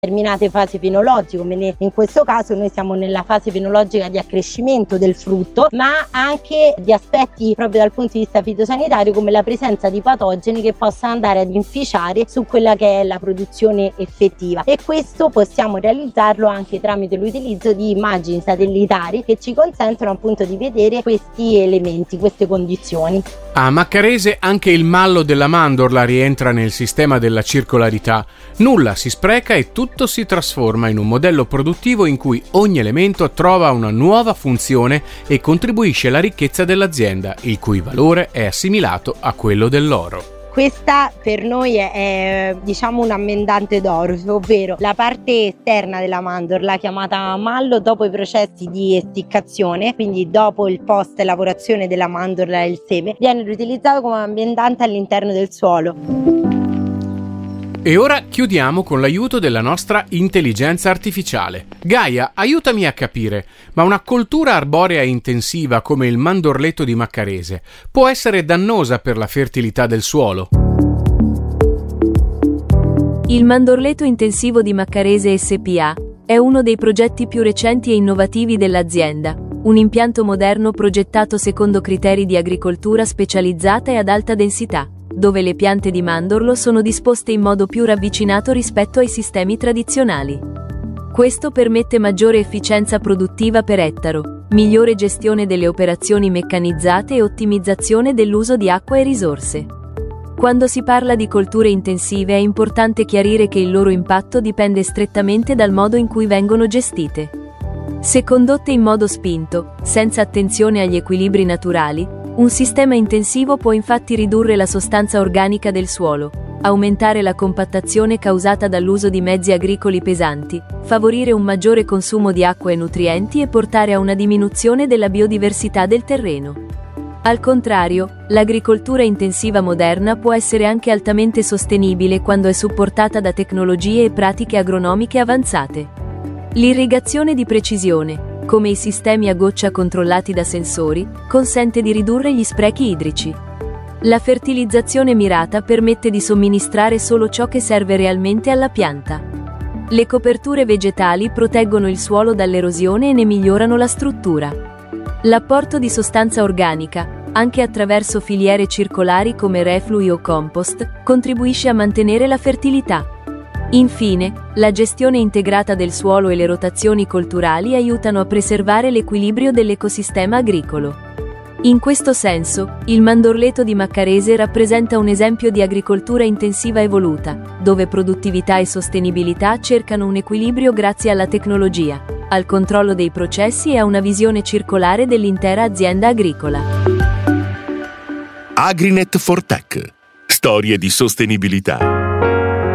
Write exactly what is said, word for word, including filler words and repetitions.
determinate fasi fenologiche, come in questo caso noi siamo nella fase fenologica di accrescimento del frutto, ma anche di aspetti proprio dal punto di vista fitosanitario, come la presenza di patogeni che possano andare ad inficiare su quella che è la produzione effettiva, e questo possiamo realizzarlo anche tramite l'utilizzo di immagini satellitari che ci consentono appunto di vedere questi elementi, queste condizioni. A Maccarese anche il mallo della mandorla rientra nel sistema della circolarità. Nulla si spreca e tutto si trasforma in un modello produttivo in cui ogni elemento trova una nuova funzione e contribuisce alla ricchezza dell'azienda, il cui valore è assimilato a quello dell'oro. Questa per noi è, è diciamo un ammendante d'oro, ovvero la parte esterna della mandorla, chiamata mallo, dopo i processi di essiccazione, quindi dopo il post lavorazione della mandorla e il seme, viene riutilizzato come ammendante all'interno del suolo. E ora chiudiamo con l'aiuto della nostra intelligenza artificiale. Gaia, aiutami a capire, ma una coltura arborea intensiva come il mandorleto di Maccarese può essere dannosa per la fertilità del suolo? Il mandorleto intensivo di Maccarese S P A è uno dei progetti più recenti e innovativi dell'azienda, un impianto moderno progettato secondo criteri di agricoltura specializzata e ad alta densità, dove le piante di mandorlo sono disposte in modo più ravvicinato rispetto ai sistemi tradizionali. Questo permette maggiore efficienza produttiva per ettaro, migliore gestione delle operazioni meccanizzate e ottimizzazione dell'uso di acqua e risorse. Quando si parla di colture intensive è importante chiarire che il loro impatto dipende strettamente dal modo in cui vengono gestite. Se condotte in modo spinto, senza attenzione agli equilibri naturali, un sistema intensivo può infatti ridurre la sostanza organica del suolo, aumentare la compattazione causata dall'uso di mezzi agricoli pesanti, favorire un maggiore consumo di acqua e nutrienti e portare a una diminuzione della biodiversità del terreno. Al contrario, l'agricoltura intensiva moderna può essere anche altamente sostenibile quando è supportata da tecnologie e pratiche agronomiche avanzate. L'irrigazione di precisione, come i sistemi a goccia controllati da sensori, consente di ridurre gli sprechi idrici. La fertilizzazione mirata permette di somministrare solo ciò che serve realmente alla pianta. Le coperture vegetali proteggono il suolo dall'erosione e ne migliorano la struttura. L'apporto di sostanza organica, anche attraverso filiere circolari come reflui o compost, contribuisce a mantenere la fertilità. Infine, la gestione integrata del suolo e le rotazioni colturali aiutano a preservare l'equilibrio dell'ecosistema agricolo. In questo senso, il mandorleto di Maccarese rappresenta un esempio di agricoltura intensiva evoluta, dove produttività e sostenibilità cercano un equilibrio grazie alla tecnologia, al controllo dei processi e a una visione circolare dell'intera azienda agricola. Agrinet for Tech. Storie di sostenibilità.